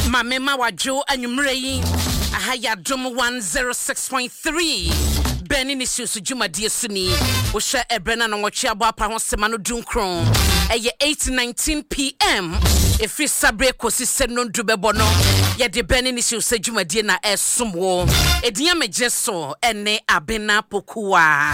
Mama Wajo Anyumrei Ahaya Drum 106.3 Benin issues Juma dear Suni Usha Ebrena no Wachiaba Pahosemano Dunkron 8:19 p.m. If we sabre kosi senon dubebono ya de Benin issues Juma dear na esumwo Ediame Jeso ene abena pokua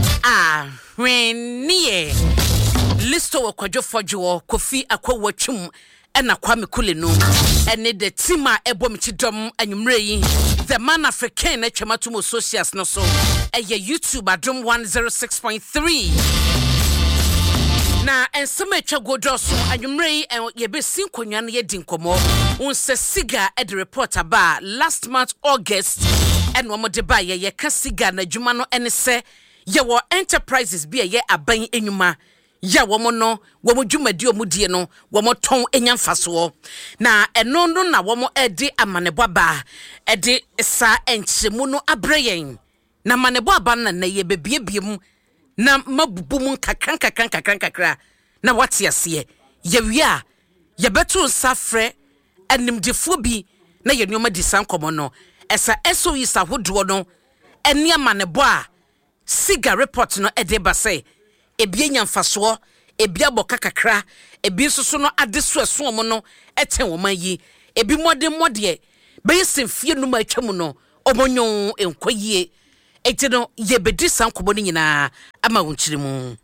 Renie Listo wa kwajo fojo Kofi akwa wachum Ena Kwame Kulenu ene the tima ebomchidom anyumrei the man African na twamatumo socials no so YouTube adom 106.3 na ensema etwa godoso anyumrei ye be sinkonwa na ye dinkomo unse siga e the report aba last month August eno mo de ba ye ka siga na dwuma no ene se ye wo enterprises bi ye aban enwuma ya womo no womo dwumadi omudie no womo ton enyamfaso na eno no na womo edi amanebo aba edi sa enchemu no abreyen na manebo aba na ye bebiebiem na mabubum kakran na watiase ye wia ye betu safre animdefo bi na ye nyoma disan komo no esa SOE sahodo no eni amanebo a siga report no edi base ebie nyamfaso ebia boka kakra ebi soso no adeso eso mo no eten wo man yi ebi mode be yesemfie no ma atwam no omonyon enkoyie eti no ye bedi sankobo ni nyina ama wonchirimu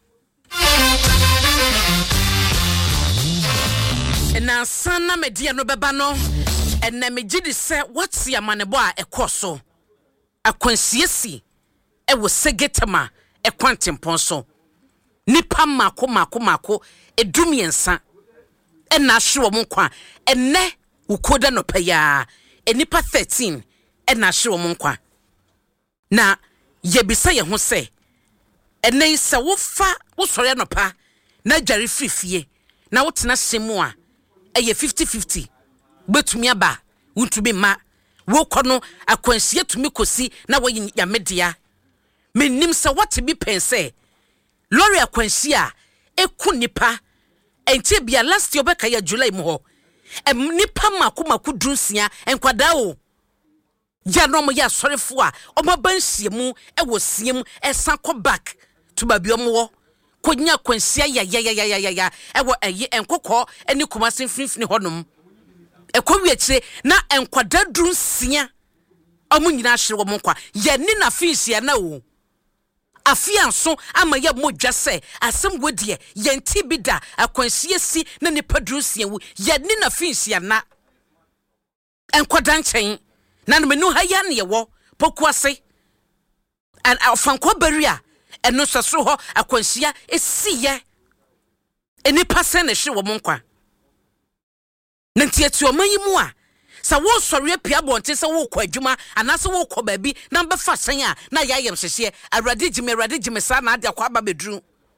na sana media no beba no ena megidi se what's ya manebo a ekoso akwansiesi ewo segetama ekwantimpon so nipa mako edumiensa ena hyewo mo kwa enne ukoda no paya enipa 13 ena hyewo mo kwa na yebisa ye ho se enne isa wo fa wo sore no pa na dware frifie na wo tena semu a eye 50-50 betumi aba wutumi ma wo kono akwansie tumi kosi na wo ya media menim se what bi pense Lori akwansia eku nipa enti bia last year beka ya July mu ho nipa mako dunsia enkwada o ya no mo ya sorefo a omabansie mu ewo siem esan back to babi omwo konya akwansia ya ewo eye enkokọ eni kumasen finfini honom ekọwi akire na enkwada dunsia omunyina ahye wo mo kwa ya ni na finsia na o afianso ama ya modwase asem wedie yenti bida akwansie si na ne padrusia wu ya ni na finsia na enkwada nchen na no menu haya ne wo pokuase an afanko baria eno sosoro ho akwansia esiye eni pase na hye wo monkwa na ntiatu omanyimu a sa wo sori pia bonte se wo kwa adwuma anase wo kọ baabi na befa san a na yayem hyehye awrade gime sa na ade akwa ba bedru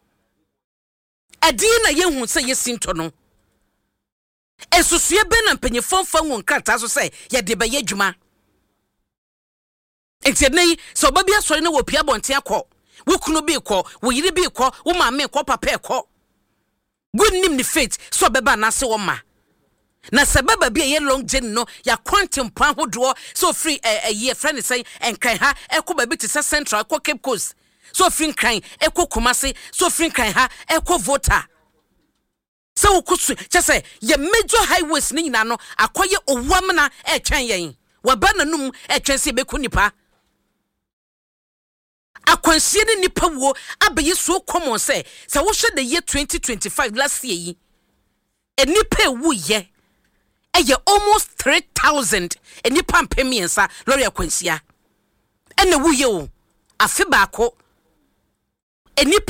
adi na yehu se yesinto no esusue be na mpanyefomfa won krata so se ye de be yadwuma entienei so ba bia sori na wo pia bonte akọ wo kunu bi kọ wo yiri bi kọ wo maame kọ papa kọ good nim ni faith so beba na se wo ma na sababa bia ye long journey no ya quantum pan hodo so free ye friend say enkran ha ekoba bi to central ko Cape Coast so free nkran eko Kumasi so free nkran ha eko voter so kusu chese ye major highways ni nyina no akoye owamna etwen yen waba nanum etwen se beku nipa akwansie ni nipa wo abaye so common say wo hwe the year 2025 last year yi enipa wu ye eye almost 3,000 enipa mpemiensa lori akwansia ene wuye o afi baako enipa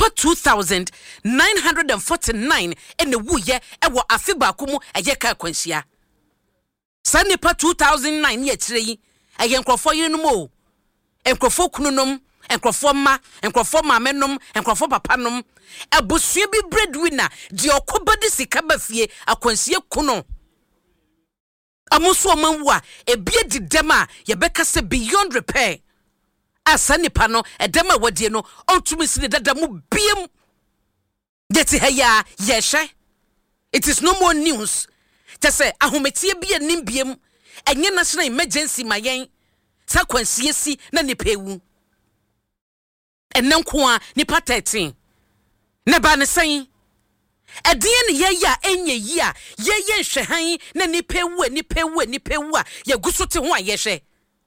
2,949 ene wuye ewo afi baako mu eye ka akwansia sa nipa 2,009 ye kire yi eye nkrofo yinom o nkrofo kununom nkrofo ma nkrofo maamenom nkrofo papanom abusua bi breadwinner di okobadi sika bafie akwansie kuno amuso manwa ebie didema yebeka se beyond repair asanipa no edema wadie no ontumi sine dada mu biem yeti haya yeshe it is no more news Tese ahometie bi anim biem enye national emergency mayen sa kwansie si na nipa ewu enenko a nipa 13 na ba ne san edien ne ye ya enye yi a ye nhwehan na nipa ewu a ye gusote ho a ye hwe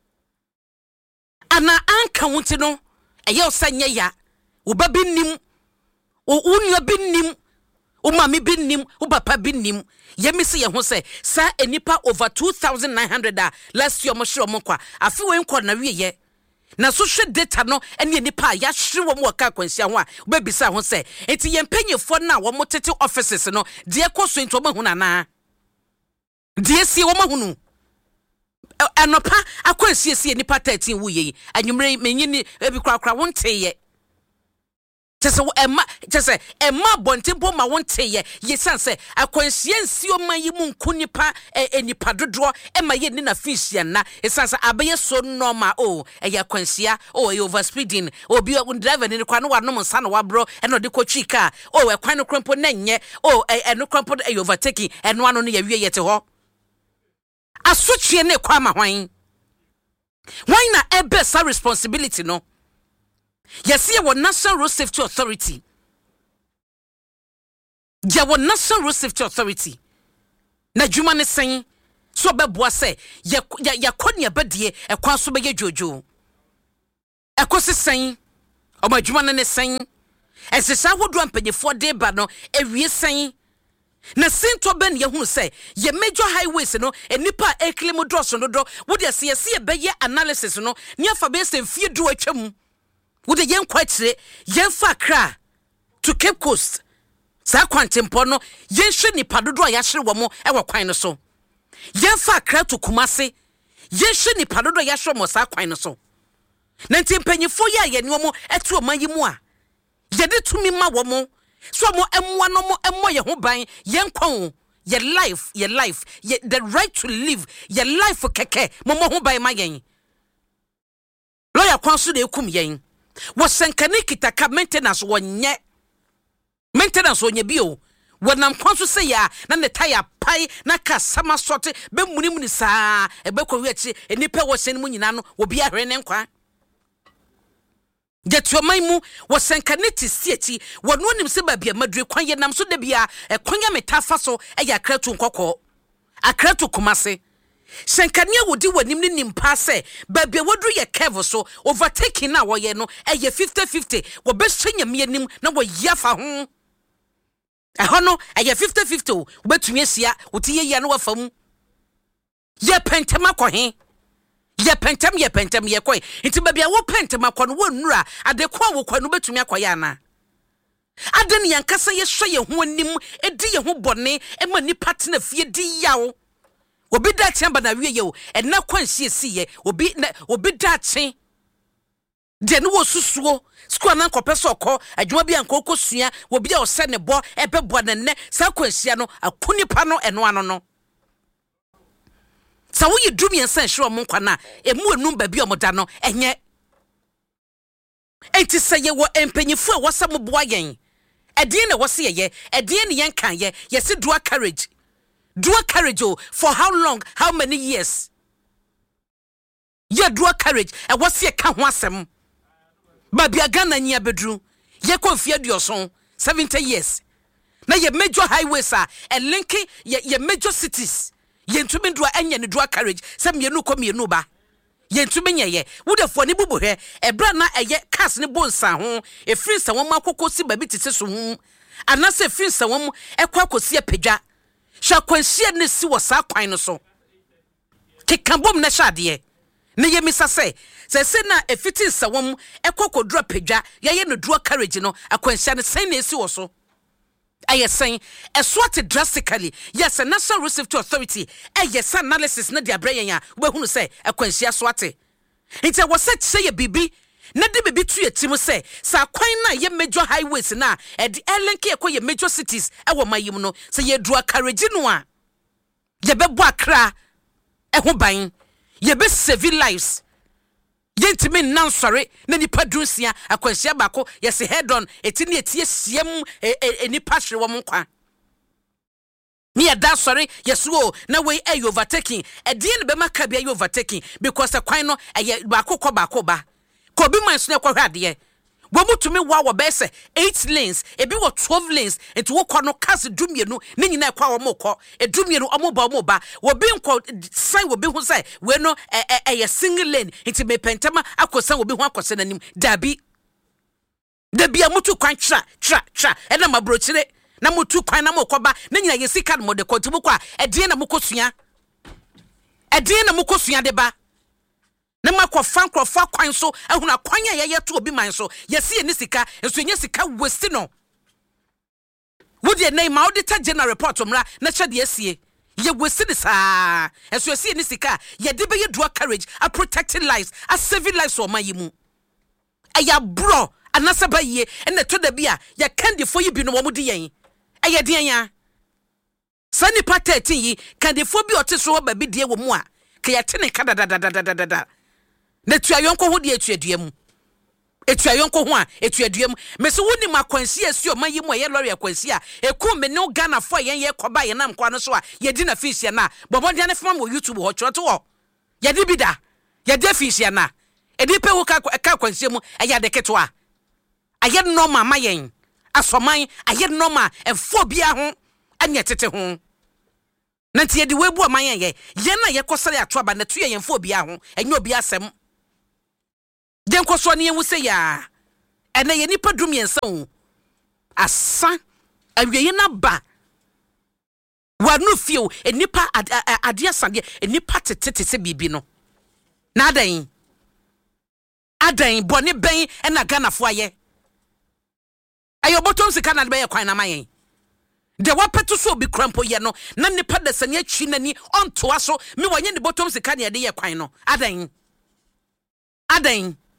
ana anka wonti no eye osanye ya wo ba binnim wo nua binnim wo mami binnim wo papa binnim yemisi ye ho se sa enipa over 2900 last year mo hwe mo kwa afi we nkọ na wiye na social data no ene enipa ya hwe wo mo ka kwansia ho a wo bisa ho se enti ye mpanyefo na wo mo tete offices no de ekoso enti wo mahu na de sie wo mahu anopa akwansie enipa 13 wo ye anwumre menyini ebi krakra wo nteye Tese emma bontempo ma wonte ye sanse akwansie nsio mayi mu nkunipa enipa dodo ema ye ni na fishia na esanse abaye so normal eya kwansia e over speeding obi driver ni kwa no wanom nsa na wabro eno de kotwi ka e kwan no krompo na nye eno krompo e overtaking eno ano no ye wie yete ho asotwe na kwa ma hwan na ebe sa responsibility no. Yes, you were National Road Safety Authority. You were National Road Safety Authority. Na juma ne saying, so beboa say, ya konya bedie, e kwa so be jojo. E kosi saying, o ma juma ne saying, e se sa wodu ampanyefo de ba no, e wie saying, na sinto ben ye hu say, ye major highways no, e nipa e claim dross no do, wo de se ye be ye analysis no, nya fa be se fie du atwam. Would yen quite say, yen fa kra to Cape Coast. Sa kwantempo no, yen hwe ni padodo a yahre wo mo e wo kwan no so. Yen fa kra to Kumase, yen hwe ni padodo yahre mo sa kwan no so. Na mpanyefo ya ye ni wo mo etu o manyi mu a. Ye de tumi ma wo mo. So mo emwa no mo emmo ye ho ban, yen kwon your life, the right to live, your life keke, mo ho ban ma yen. Lawyer kwanso de ekum yen. Wasenkane kitaka maintenance wonye bio wonam kwanso se ya na ne tire pai na ka sama sote be munimuni saa ebe ko wiachi enipa wo sen mu nyina no obi ahwe ne nkwa Getuomai mu wasenkane tisieti wono nim se ba bia madure kwan ye nam so da bia kwanya metafa so ya akratu nkokọ akratu Kumase Senkania wodi wanim ni nimpa se babia wodru ye kevo so overtaking na wo ye no eye 50-50 wo be hwenyam anim na wo yafa ho eho no eye 50-50 wo betumi asia wo tie ye na wafa mu ye pentem akɔhe ye pentem ye koi nti babia wo pentem akɔ no wonnura adekwa wo kwa no betumi akɔye ana aden yankasa ye hwe ye ho anim edi ye ho bɔne ema ni partner fie di yawo obi da chamba na wiye o ena kwansie siye obi da chen de no wo susuo skua na nkopese okọ adwuma bia nkoko sua obi a ose ne bo ebebo na ne sa kwansia no akunipa no eno ano no sa wo yi dumi ensan hwe o nkwa na emu enum ba bia omoda no enye enti seye wo empanyifu a wosam boa yen edin na wose ye edin ne yen kan ye se dual carriage for how long? How many years? Ye dual carriage. E wasi e ka ho asem. Babia Ghana nya bedru. Ye konfia duoson 70 years. Na ye major highways are e link ye major cities. Ye ntumi ndua enya ne dual carriage. Sem ye nu kom ye nu ba. Ye ntumi nya ye. Wudefo ni bubu he. E bra na eye cars ne bonsa ho. E free sa won makokosi babi tete so hu. Anase free sa won e kwa kosi apedwa. Shakwansie ne si wasa kwan no so kekambom na shade ne yemisa se na efiti sawom ekokodura pedwa ye no dual carriage no akwansia ne sen na esi wo so ayesen eswat drastically yes National Road Safety Authority yes analysis na dia brayen ya we hunu se akwansia swate nti wo se che ye bibi na de bibi tu etim se sa kwan na ye major highways na e de elenke ye major cities e wo mayim no se ye dual carriage no a ye bebo akra e ho ban ye be save lives ye ntimi nan sore na nipa dunsia akwansia bako ye se head on etini etie siem nipa hwe wo nkwa near that sorry, yes, wo, na way a overtaking, a dear Bemaka be overtaking, because the quino a bakoba. Kobe my snake or had ye. Womu to me wa bese 8 lanes, e bi 12 lanes, and to walk on no cast dumienu, nina kwa moko, a dumienu moba, wo be sign will be who say, we no a single lane, into me pentama, akosan will be one concern him, Dabi. There be a mutu kwan tra, and I'm a brochire, Namutu kwan na mokoba, nina yesika mo de kotumukwa, a diana mukosua. A diana mukosua deba. Na makwa fankro fa kwan so ehuna kwanya ye to obi man so yesi ye nisika enso nye sika westi no wodi name auditor general report omra na chede yesie ye westi ni saa enso yesi ye nisika ye de be ye dual carriage a protecting lives a saving lives o mayimu aya bro anasaba ye na to da bia ya kandi fo yi bi no wo di yen aya de ya sani part 13 yi kandi fo bi oteso ba bi de wo mu a ke ya tene kada na tuayonko ho de atuaduam etuayonko ho a etuaduam mese woni makwansi asi o mayimu ye lorry akwansi a eku me no Ghana fo yen ye koba ye nam kwa no so a ye di na fish ya na bobodi ane fam wo YouTube ho choto wo ye di bida ye de fish ya na e di pe wo ka kwansi mu e ya de keto a aye normal mayen asoman aye normal enfo bia ho anya tete ho nanti ye di webu amayen ye na ye kosare atoaba na tuye enfo bia ho enye obi asem den koso ne yen se ya ene ye nipa dum yensa o asa awiye na ba wanu fio enipa ade asade enipa tete se bibi no na adan boni ben na Ghana fo aye ayo botom sika na be ye kwan na mayen de wapeto so obi krampo ye no na nipa da sane atwi nani onto aso me wanye ne botom sika ne de ye kwan no adan